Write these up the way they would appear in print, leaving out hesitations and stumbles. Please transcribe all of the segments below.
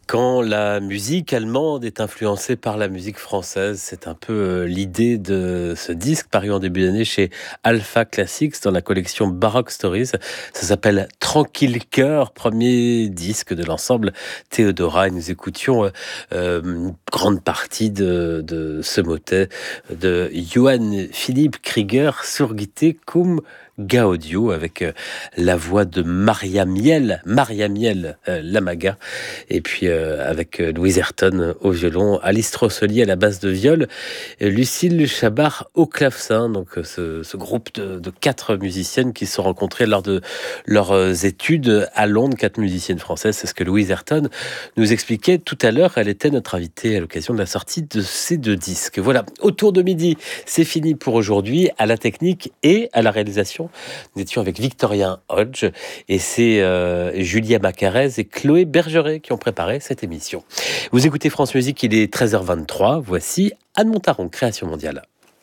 Quand la musique allemande est influencée par la musique française, c'est un peu l'idée de ce disque paru en début d'année chez Alpha Classics dans la collection Baroque Stories. Ça s'appelle Tranquille Cœur, premier disque de l'ensemble Théodora. Et nous écoutions une grande partie de ce motet de Johann Philipp Krieger, Surgite cum Gaudio, avec la voix de Maria Miel Lamaga, et puis avec Louise Ayrton au violon, Alice Trosselier à la basse de viol, et Lucille Chabar au clavecin. Donc ce groupe de 4 musiciennes qui se sont rencontrées lors de leurs études à Londres, 4 musiciennes françaises, c'est ce que Louise Ayrton nous expliquait tout à l'heure. Elle était notre invitée à l'occasion de la sortie de ces 2 disques. Voilà, autour de midi, c'est fini pour aujourd'hui. À la technique et à la réalisation, nous étions avec Victorien Hodge, et c'est Julia Macarez et Chloé Bergeret qui ont préparé cette émission. Vous écoutez France Musique, il est 13h23. Voici Anne Montaron, Création mondiale.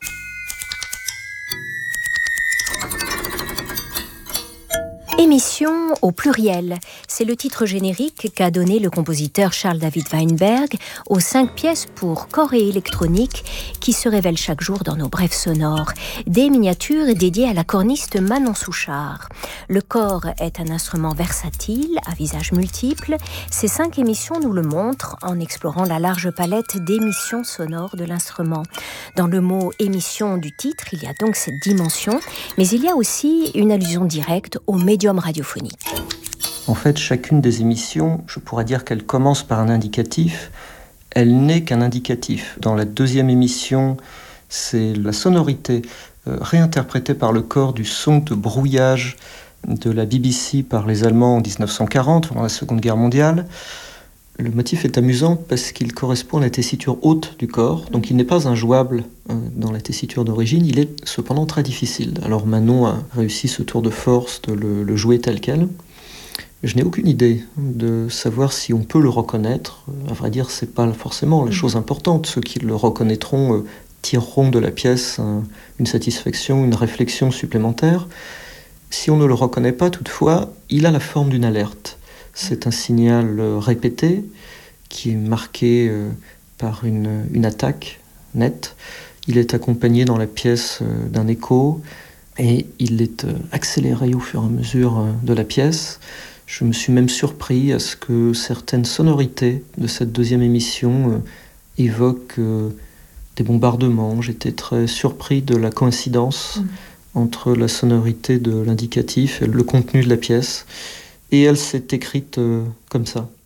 Émission au pluriel, c'est le titre générique qu'a donné le compositeur Charles David Weinberg aux 5 pièces pour corps et électronique qui se révèlent chaque jour dans nos brèves sonores, des miniatures dédiées à la corniste Manon Souchard. Le corps est un instrument versatile, à visage multiple. Ces 5 émissions nous le montrent en explorant la large palette d'émissions sonores de l'instrument. Dans le mot émission du titre, il y a donc cette dimension, mais il y a aussi une allusion directe au médium radiophonique. En fait, chacune des émissions, je pourrais dire qu'elle commence par un indicatif, elle n'est qu'un indicatif. Dans la 2e émission, c'est la sonorité réinterprétée par le corps du son de brouillage de la BBC par les Allemands en 1940, pendant la Seconde Guerre mondiale. Le motif est amusant parce qu'il correspond à la tessiture haute du corps, donc il n'est pas injouable dans la tessiture d'origine, il est cependant très difficile. Alors Manon a réussi ce tour de force de le jouer tel quel. Je n'ai aucune idée de savoir si on peut le reconnaître. À vrai dire, c'est pas forcément la chose importante. Ceux qui le reconnaîtront tireront de la pièce une satisfaction, une réflexion supplémentaire. Si on ne le reconnaît pas, toutefois, il a la forme d'une alerte. C'est un signal répété qui est marqué par une attaque nette. Il est accompagné dans la pièce d'un écho et il est accéléré au fur et à mesure de la pièce. Je me suis même surpris à ce que certaines sonorités de cette 2e émission évoquent des bombardements. J'étais très surpris de la coïncidence entre la sonorité de l'indicatif et le contenu de la pièce. Et elle s'est écrite comme ça.